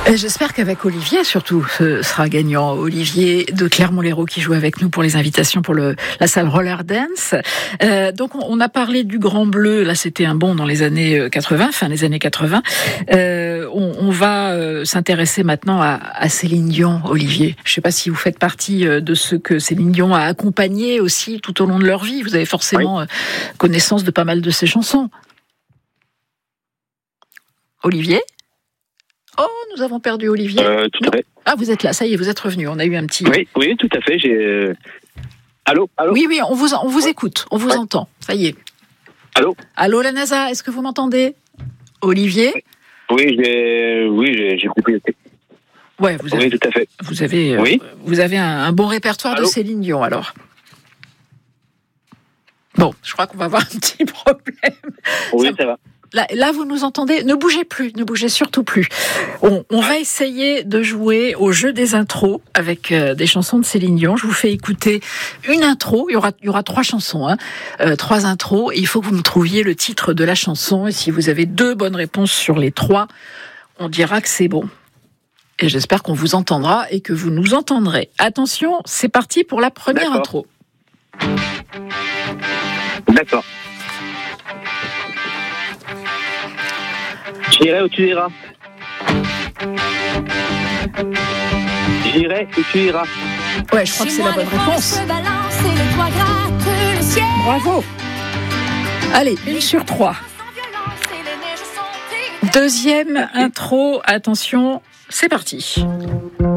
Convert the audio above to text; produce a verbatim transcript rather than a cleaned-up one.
Et j'espère qu'avec Olivier, surtout, ce sera gagnant. Olivier de Clermont-Lérault qui joue avec nous pour les invitations pour le, la salle Roller Dance. Euh, donc, on, on a parlé du Grand Bleu. Là, c'était un bond dans les années quatre-vingts, fin des années quatre-vingts. Euh, on, on va euh, s'intéresser maintenant à, à Céline Dion, Olivier. Je ne sais pas si vous faites partie de ceux que Céline Dion a accompagnés aussi tout au long de leur vie. Vous avez forcément oui. connaissance de pas mal de ses chansons. Olivier ? Oh, nous avons perdu Olivier. Euh, tout à fait. Ah, vous êtes là, ça y est, vous êtes revenu. On a eu un petit... Oui, oui, tout à fait. J'ai... Allô, allô. Oui, oui, on vous, on vous ouais. écoute, on vous ouais. entend. Ça y est. Allô. Allô, la NASA, est-ce que vous m'entendez? Olivier? Oui, j'ai, oui, j'ai, j'ai compris. Ouais, vous avez... Oui, tout à fait. Vous avez, euh, oui. vous avez un, un bon répertoire allô. de Céline Dion, alors. Bon, je crois qu'on va avoir un petit problème. Oui, ça, ça va. Là, là, vous nous entendez. Ne bougez plus, ne bougez surtout plus. On, on va essayer de jouer au jeu des intros avec euh, des chansons de Céline Dion. Je vous fais écouter une intro. Il y aura, il y aura trois chansons, hein, euh, trois intros. Et il faut que vous me trouviez le titre de la chanson. Et si vous avez deux bonnes réponses sur les trois, on dira que c'est bon. Et j'espère qu'on vous entendra et que vous nous entendrez. Attention, c'est parti pour la première D'accord. intro. D'accord. J'irai où tu iras. J'irai où tu iras. Ouais, je crois que c'est la bonne réponse. Bravo. Allez, une sur trois. Deuxième intro, attention, c'est parti.